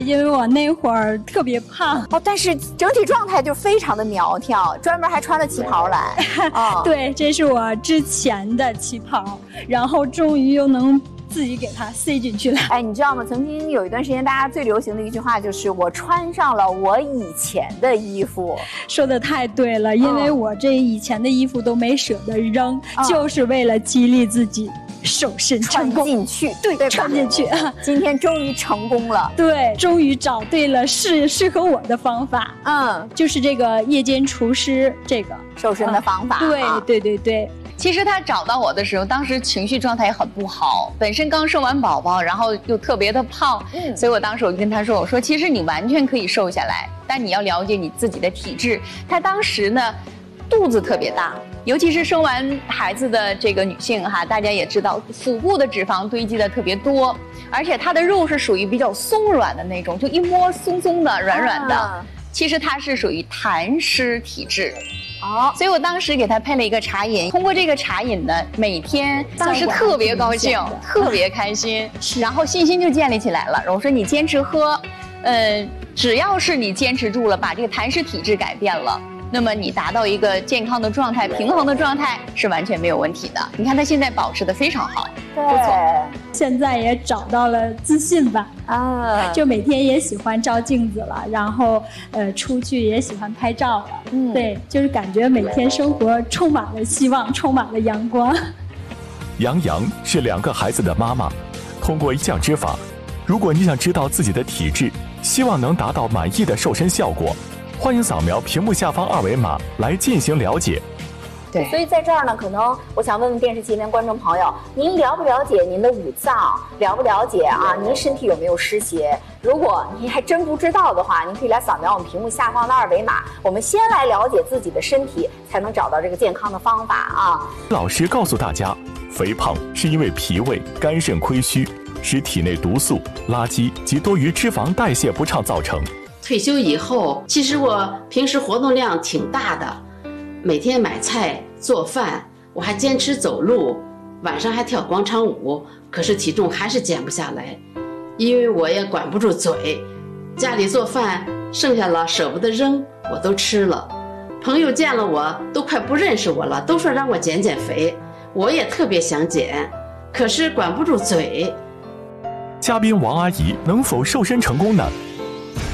因为我那会儿特别胖但是整体状态就非常的苗条，专门还穿了旗袍来。 对，这是我之前的旗袍，然后终于又能自己给它塞进去了。 你知道吗？曾经有一段时间，大家最流行的一句话就是“我穿上了我以前的衣服”。 说的太对了，因为我这以前的衣服都没舍得扔，就是为了激励自己瘦身成功， 穿进去， 对，穿进去。 今天终于成功了， 对，终于找对了适合我的方法。就是这个夜间除湿这个瘦身的方法。 对。 其实他找到我的时候，当时情绪状态也很不好，本身刚生完宝宝，然后又特别的胖，所以我当时我就跟他说，我说其实你完全可以瘦下来，但你要了解你自己的体质。他当时呢，肚子特别大，尤其是生完孩子的这个女性哈，大家也知道，腹部的脂肪堆积的特别多，而且她的肉是属于比较松软的那种，就一摸松松的、软软的。其实她是属于痰湿体质。所以我当时给他配了一个茶饮，通过这个茶饮呢，每天当时特别高兴，特别开心，然后信心就建立起来了。我说你坚持喝，只要是你坚持住了，把这个痰湿体质改变了，那么你达到一个健康的状态、平衡的状态是完全没有问题的。你看他现在保持得非常好， 对， 不错。 现在也找到了自信吧，就每天也喜欢照镜子了，然后出去也喜欢拍照了，对，就是感觉每天生活充满了希望，充满了阳光。 杨洋是2个孩子的妈妈，通过一酱汁法，如果你想知道自己的体质，希望能达到满意的瘦身效果，欢迎扫描屏幕下方2维码来进行了解。 对，所以在这儿呢，可能我想问问电视机前观众朋友，您了不了解您的五脏？了不了解您身体有没有湿邪？如果您还真不知道的话，您可以来扫描我们屏幕下方的2维码。我们先来了解自己的身体，才能找到这个健康的方法老师告诉大家，肥胖是因为脾胃、肝肾亏虚，使体内毒素、垃圾及多余脂肪代谢不畅造成。 退休以后，其实我平时活动量挺大的，每天买菜做饭，我还坚持走路，晚上还跳广场舞，可是体重还是减不下来，因为我也管不住嘴，家里做饭剩下了舍不得扔，我都吃了。朋友见了我都快不认识我了，都说让我减减肥，我也特别想减，可是管不住嘴。 嘉宾王阿姨能否瘦身成功呢？